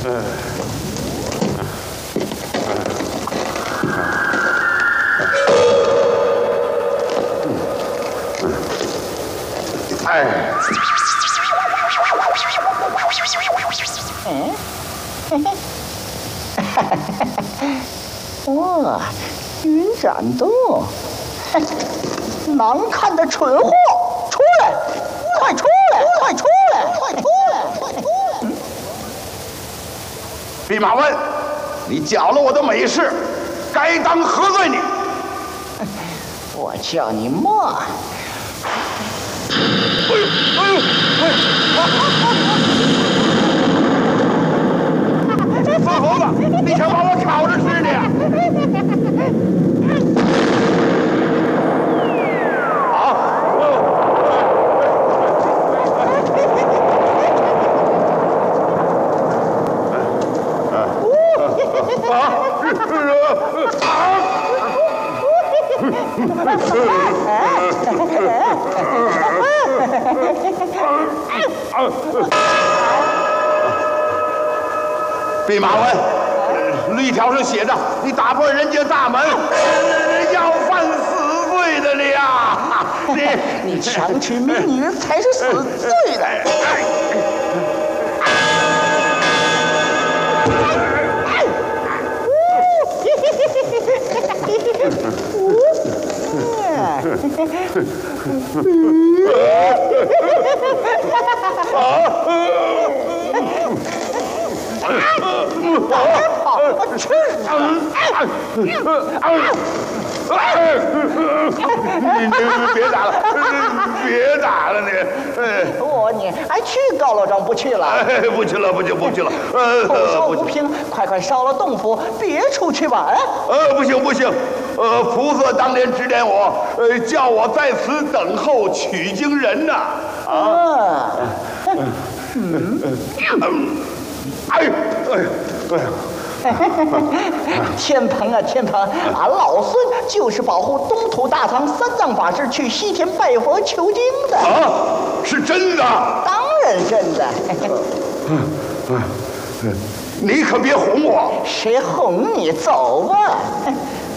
哇，云展动，难看的蠢货，出来！快出来！快出来！快出来！快出来！ 弼马温，你搅了我的美事，该当何罪你？ 我叫你莫。 死猴子，你想把我烤着吃的呀？弼马温，律条上写着，你打破人家大门，要犯死罪的你呀！ 你强娶民女才是死罪的。去！ 你别打了，别打了你！ 你还去高老庄不去了？ 不去了，不去了。 口说无凭，快烧了洞府，别出去玩。 不行，菩萨当年指点我，叫我在此等候取经人呐。 天蓬啊天蓬，俺老孙就是保护东土大唐三藏法师去西天拜佛求经的。 是真的？ 当然真的。 你可别哄我。 谁哄你？走吧。